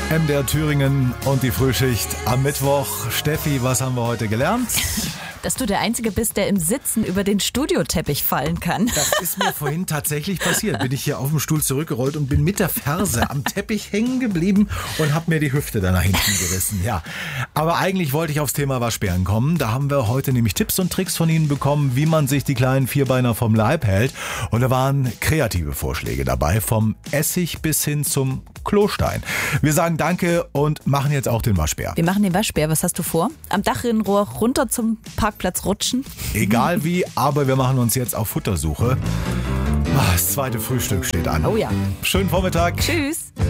MDR Thüringen und die Frühschicht am Mittwoch. Steffi, was haben wir heute gelernt? Dass du der Einzige bist, der im Sitzen über den Studioteppich fallen kann. Das ist mir vorhin tatsächlich passiert. Bin ich hier auf dem Stuhl zurückgerollt und bin mit der Ferse am Teppich hängen geblieben und habe mir die Hüfte da nach hinten gerissen. Ja, aber eigentlich wollte ich aufs Thema Waschbären kommen. Da haben wir heute nämlich Tipps und Tricks von Ihnen bekommen, wie man sich die kleinen Vierbeiner vom Leib hält. Und da waren kreative Vorschläge dabei, vom Essig bis hin zum Klostein. Wir sagen Danke und machen jetzt auch den Waschbär. Wir machen den Waschbär. Was hast du vor? Am Dachrinnenrohr runter zum Parkplatz rutschen? Egal wie, aber wir machen uns jetzt auf Futtersuche. Das zweite Frühstück steht an. Oh ja. Schönen Vormittag. Tschüss.